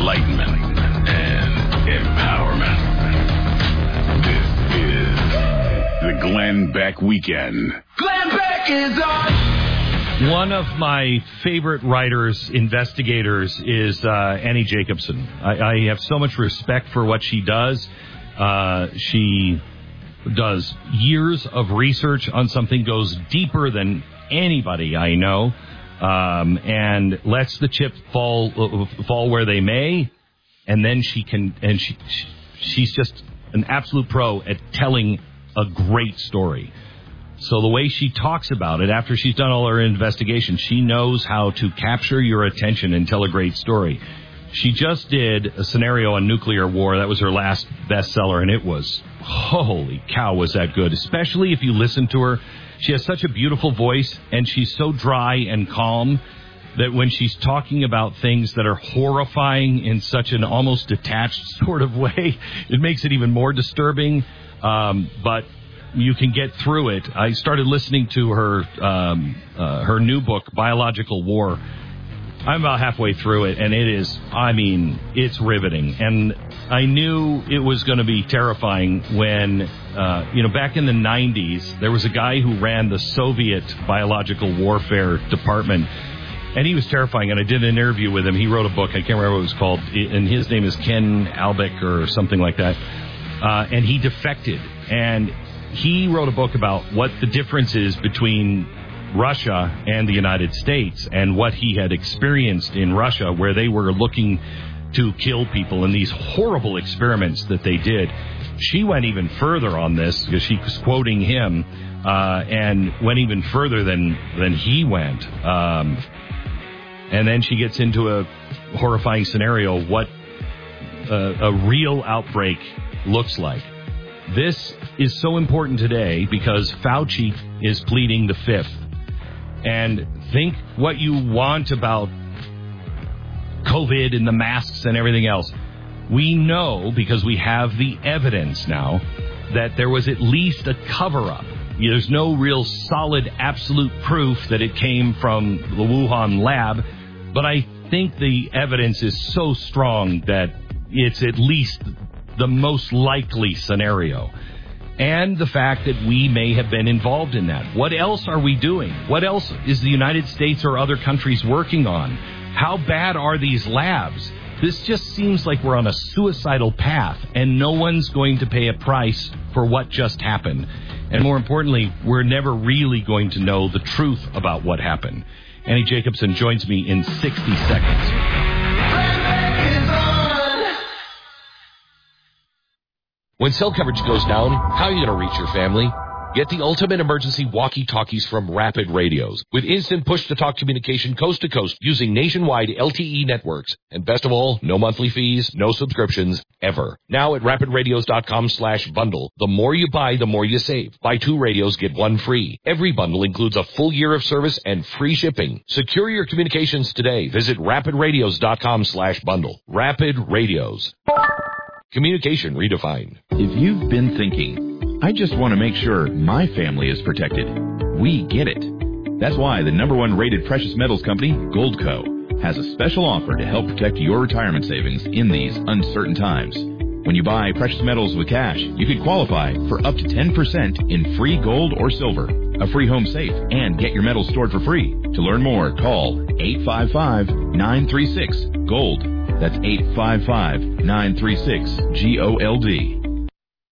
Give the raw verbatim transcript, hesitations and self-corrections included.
enlightenment and empowerment. This is the Glenn Beck Weekend. Glenn Beck is on! One of my favorite writers, investigators, is uh, Annie Jacobsen. I, I have so much respect for what she does. Uh, she does years of research on something, goes deeper than anybody I know, um, and lets the chips fall uh, fall where they may. And then she can, and she she's just an absolute pro at telling a great story. So the way she talks about it, after she's done all her investigation, she knows how to capture your attention and tell a great story. She just did a scenario on nuclear war. That was her last bestseller, and it was, holy cow, was that good, especially if you listen to her. She has such a beautiful voice, and she's so dry and calm that when she's talking about things that are horrifying in such an almost detached sort of way, it makes it even more disturbing. Um, but you can get through it. I started listening to her um, uh, her new book, Biological War. I'm about halfway through it, and it is, I mean, it's riveting. And I knew it was going to be terrifying when, uh, you know, back in the nineties, there was a guy who ran the Soviet Biological Warfare Department, and he was terrifying. And I did an interview with him. He wrote a book. I can't remember what it was called, and his name is Ken Albeck or something like that. Uh, and he defected, and he wrote a book about what the difference is between Russia and the United States and what he had experienced in Russia, where they were looking to kill people in these horrible experiments that they did. She went even further on this because she was quoting him uh, and went even further than, than he went. Um, and then she gets into a horrifying scenario, what uh, a real outbreak looks like. This is so important today because Fauci is pleading the fifth. And think what you want about COVID and the masks and everything else. We know, because we have the evidence now, that there was at least a cover-up. There's no real solid, absolute proof that it came from the Wuhan lab, but I think the evidence is so strong that it's at least the most likely scenario. And the fact that we may have been involved in that. What else are we doing? What else is the United States or other countries working on? How bad are these labs? This just seems like we're on a suicidal path, and no one's going to pay a price for what just happened. And more importantly, we're never really going to know the truth about what happened. Annie Jacobsen joins me in sixty seconds. When cell coverage goes down, how are you going to reach your family? Get the ultimate emergency walkie-talkies from Rapid Radios with instant push-to-talk communication coast-to-coast using nationwide L T E networks. And best of all, no monthly fees, no subscriptions, ever. Now at rapidradios.com slash bundle. The more you buy, the more you save. Buy two radios, get one free. Every bundle includes a full year of service and free shipping. Secure your communications today. Visit rapidradios.com slash bundle. Rapid Radios. Communication redefined. If you've been thinking, I just want to make sure my family is protected, we get it. That's why the number one rated precious metals company, Goldco, has a special offer to help protect your retirement savings in these uncertain times. When you buy precious metals with cash, you can qualify for up to ten percent in free gold or silver, a free home safe, and get your metals stored for free. To learn more, call eight five five, nine three six, GOLD. That's eight five five, nine three six, G O L D.